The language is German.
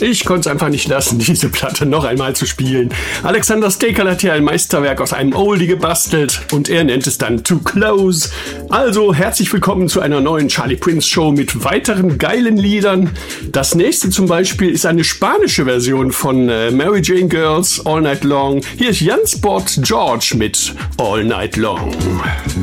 Ich konnte es einfach nicht lassen, diese Platte noch einmal zu spielen. Alexander Stekal hat hier ein Meisterwerk aus einem Oldie gebastelt und er nennt es dann Too Close. Also herzlich willkommen zu einer neuen Charlie Prince Show mit weiteren geilen Liedern. Das nächste zum Beispiel ist eine spanische Version von Mary Jane Girls All Night Long. Hier ist Jan Sport George mit All Night Long.